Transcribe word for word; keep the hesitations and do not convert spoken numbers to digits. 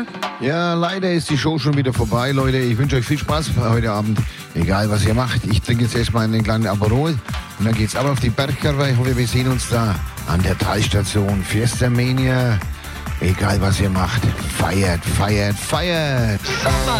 Ja, leider ist die Show schon wieder vorbei, Leute. Ich wünsche euch viel Spaß heute Abend. Egal, was ihr macht. Ich trinke jetzt erstmal einen kleinen Aperol und dann geht's ab auf die Bergkarre. Ich hoffe, wir sehen uns da an der Talstation Fiesta Mania. Egal, was ihr macht. Feiert, feiert, feiert.